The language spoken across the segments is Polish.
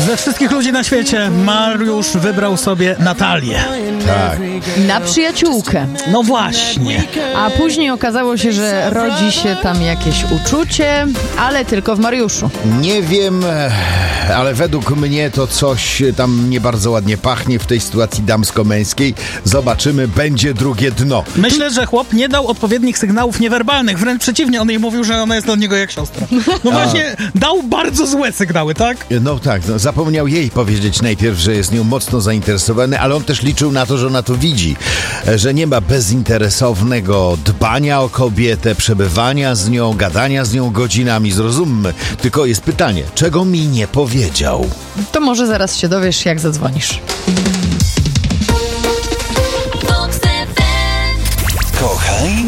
Ze wszystkich ludzi na świecie Mariusz wybrał sobie Natalię. Tak. Na przyjaciółkę. No właśnie. A później okazało się, że rodzi się tam jakieś uczucie, ale tylko w Mariuszu. Nie wiem, ale według mnie to coś tam nie bardzo ładnie pachnie w tej sytuacji damsko-męskiej. Zobaczymy, będzie drugie dno. Myślę, że chłop nie dał odpowiednich sygnałów niewerbalnych. Wręcz przeciwnie, on jej mówił, że ona jest dla niego jak siostra. No właśnie, dał bardzo złe sygnały, tak? No tak, zapomniał jej powiedzieć najpierw, że jest nią mocno zainteresowany, ale on też liczył na to, że ona to widzi. Że nie ma bezinteresownego dbania o kobietę, przebywania z nią, gadania z nią godzinami, zrozummy. Tylko jest pytanie, czego mi nie powiedział? To może zaraz się dowiesz, jak zadzwonisz. Kochaj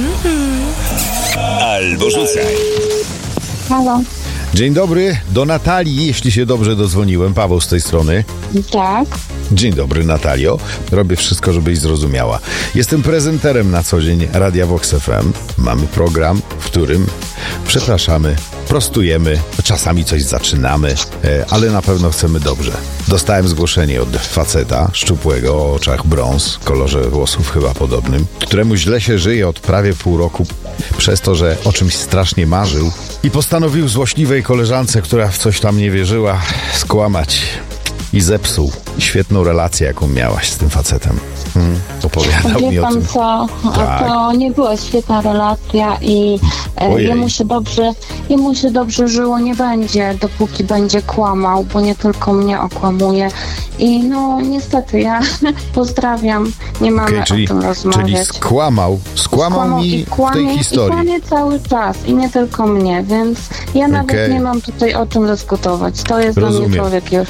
albo rzucaj. Halo. Dzień dobry, do Natalii, jeśli się dobrze dodzwoniłem. Paweł z tej strony. Tak. Dzień dobry, Natalio. Robię wszystko, żebyś zrozumiała. Jestem prezenterem na co dzień Radia Vox FM. Mamy program, w którym przepraszamy, prostujemy, czasami coś zaczynamy, ale na pewno chcemy dobrze. Dostałem zgłoszenie od faceta szczupłego o oczach brąz, kolorze włosów chyba podobnym, któremu źle się żyje od prawie pół roku przez to, że o czymś strasznie marzył i postanowił złośliwej koleżance, która w coś tam nie wierzyła, skłamać. I zepsuł świetną relację, jaką miałaś z tym facetem. Opowiadał mi Wie o pan tym. co, Tak. to nie była świetna relacja i Ojej. jemu się dobrze żyło nie będzie, dopóki będzie kłamał, bo nie tylko mnie okłamuje. I no niestety ja pozdrawiam, nie mamy Okej, o tym rozmawiać. czyli skłamał mi w tej historii. I kłamie cały czas i nie tylko mnie, więc ja nawet Okej. nie mam tutaj o czym dyskutować. To jest dla mnie Rozumiem. człowiek już.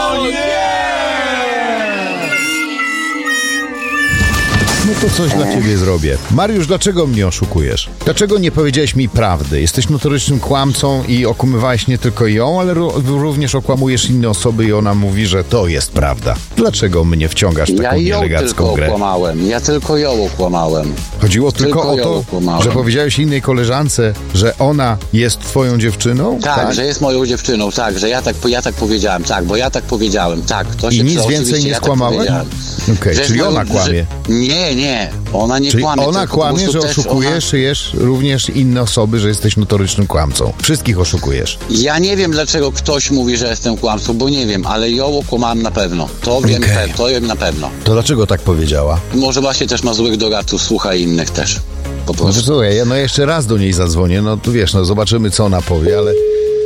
No to coś dla ciebie zrobię. Mariusz, dlaczego mnie oszukujesz? Dlaczego nie powiedziałeś mi prawdy? Jesteś notorycznym kłamcą i okłamywałeś nie tylko ją, ale również okłamujesz inne osoby i ona mówi, że to jest prawda. Dlaczego mnie wciągasz w Ja taką ją nielegacką tylko grę? okłamałem. Ja tylko ją okłamałem. Chodziło tylko Tylko o ją to, okłamałem. że powiedziałeś innej koleżance, że ona jest twoją dziewczyną? Tak, że jest moją dziewczyną, tak, że ja tak powiedziałem, tak, bo ja tak powiedziałem, tak. To I się nic oczywiście więcej nie ja tak skłamałeś? powiedziałem. Okej, Że czyli jest ona moją- kłamie. Nie, ona nie Czyli kłamie. ona tylko po kłamie, prostu że też oszukujesz również inne osoby, że jesteś notorycznym kłamcą. Wszystkich oszukujesz. Ja nie wiem, dlaczego ktoś mówi, że jestem kłamcą, bo nie wiem, ale ją okłamałem na pewno. To wiem, Okej. to wiem na pewno. To dlaczego tak powiedziała? Może właśnie też ma złych doradców, słucha innych też. Po No to prostu. słuchaj, ja jeszcze raz do niej zadzwonię, no tu wiesz, zobaczymy co ona powie, ale...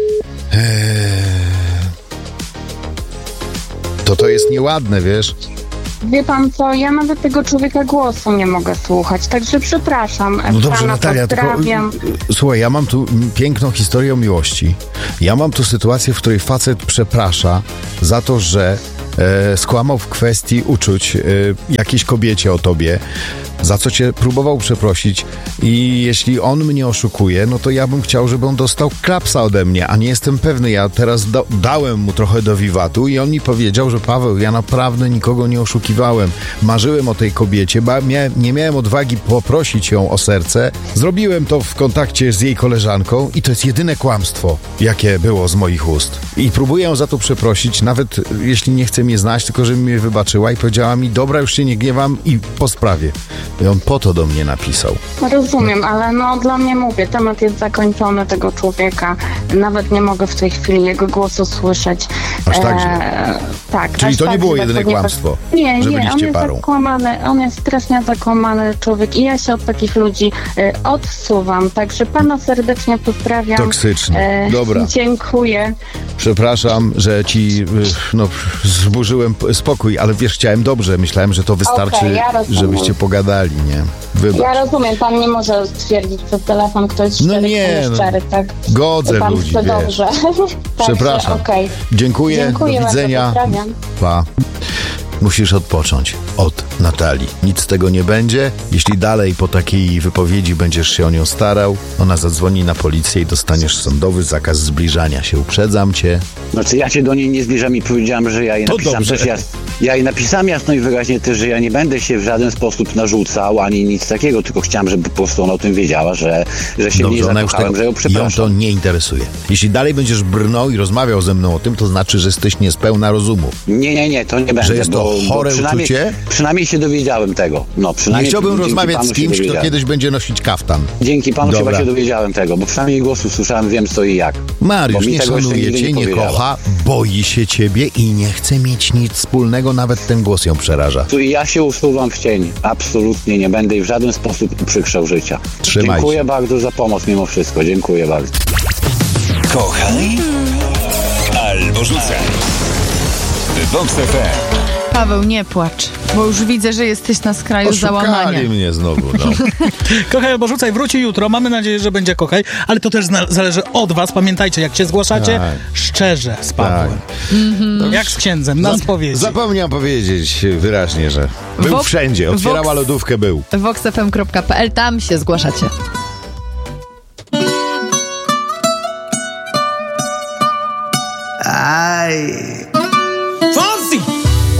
To jest nieładne, wiesz? Wie pan co, ja nawet tego człowieka głosu nie mogę słuchać, także przepraszam. No dobrze, Pana Natalia, tylko pozdrawiam. słuchaj, ja mam tu piękną historię o miłości. Ja mam tu sytuację, w której facet przeprasza za to, że skłamał w kwestii uczuć jakiejś kobiecie o tobie, za co cię próbował przeprosić i jeśli on mnie oszukuje, no to ja bym chciał, żeby on dostał klapsa ode mnie, a nie jestem pewny. Ja teraz dałem mu trochę do wiwatu i on mi powiedział, że Paweł, ja naprawdę nikogo nie oszukiwałem. Marzyłem o tej kobiecie, nie miałem odwagi poprosić ją o serce. Zrobiłem to w kontakcie z jej koleżanką i to jest jedyne kłamstwo, jakie było z moich ust. I próbuję ją za to przeprosić, nawet jeśli nie chce mnie znać, tylko żeby mnie wybaczyła i powiedziała mi, dobra, już się nie gniewam i po sprawie. I on po to do mnie napisał. Rozumiem, ale no dla mnie mówię, temat jest zakończony tego człowieka. Nawet nie mogę w tej chwili jego głosu słyszeć. Aż tak źle? Tak. Czyli aż to nie tak było źle, jedyne ponieważ- kłamstwo, Nie, że on byliście jest parą. zakłamany, on jest strasznie zakłamany człowiek i ja się od takich ludzi odsuwam. Także pana serdecznie pozdrawiam. Toksyczny. Dobra. Dziękuję. Przepraszam, że ci zburzyłem spokój, ale wiesz, chciałem dobrze. Myślałem, że to wystarczy, Okej, ja rozumiem. żebyście pogadali, nie? Wybacz. Ja rozumiem, pan nie może stwierdzić przez telefon, kto jest No szczery, nie, kto nie szczery, tak? Godzę Pan ludzi, chce wiesz. dobrze. Przepraszam. Okej. Dziękuję, Dziękuję do bardzo, widzenia. pozdrawiam. Pa. Musisz odpocząć od Natalii. Nic z tego nie będzie. Jeśli dalej po takiej wypowiedzi będziesz się o nią starał, ona zadzwoni na policję i dostaniesz sądowy zakaz zbliżania się. Uprzedzam cię. Znaczy ja się do niej nie zbliżam i powiedziałem, że ja jej To napisałem dobrze. też ja jej napisałem jasno i wyraźnie też, że ja nie będę się w żaden sposób narzucał ani nic takiego, tylko chciałem, żeby po prostu ona o tym wiedziała, że się w niej ona już zakochałem, że ją ją przepraszam. to nie interesuje. Jeśli dalej będziesz brnął i rozmawiał ze mną o tym, to znaczy, że jesteś niespełna rozumu. Nie, to nie będę. jest to chore uczucie? Przynajmniej się dowiedziałem tego. No, Nie przynajmniej chciałbym dzięki rozmawiać panu z się kimś, kto dowiedziałem. kiedyś będzie nosić kaftan. Dzięki panu Dobra. chyba się dowiedziałem tego, bo przynajmniej jej głosu słyszałem, wiem co i jak. Mariusz Bo mi nie tego jeszcze szanuje nigdy cię, nie powiedziała. kocha, boi się ciebie i nie chce mieć nic wspólnego, nawet ten głos ją przeraża. Tu i ja się usuwam w cień. Absolutnie nie będę i w żaden sposób uprzykrzał życia. Trzymaj Dziękuję się. bardzo za pomoc mimo wszystko. Dziękuję bardzo. Kochaj albo rzucaj. Vox FM. Paweł, nie płacz, bo już widzę, że jesteś na skraju załamania. Oszukali mnie znowu, no. Kochaj albo rzucaj wróci jutro. Mamy nadzieję, że będzie kochaj, ale to też zależy od was. Pamiętajcie, jak się zgłaszacie, Tak. szczerze z Pawłem. Jak z księdzem, na spowiedzi. Zapomniałem powiedzieć wyraźnie, że był Vox- wszędzie, otwierała Vox- lodówkę, był. voxfm.pl, tam się zgłaszacie. Ay.